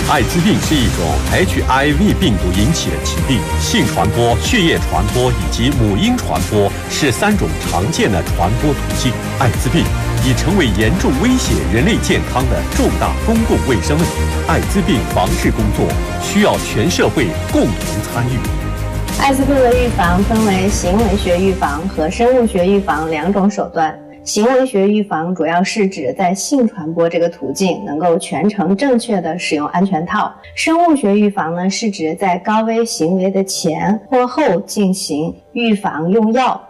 艾滋病是一种 HIV 病毒引起的疾病，性传播、血液传播以及母婴传播是3种常见的传播途径。艾滋病已成为严重威胁人类健康的重大公共卫生问题。艾滋病防治工作需要全社会共同参与。 艾滋病的预防分为行为学预防和生物学预防2种手段。行为学预防主要是指在性传播这个途径能够全程正确的使用安全套。生物学预防呢，是指在高危行为的前或后进行预防用药。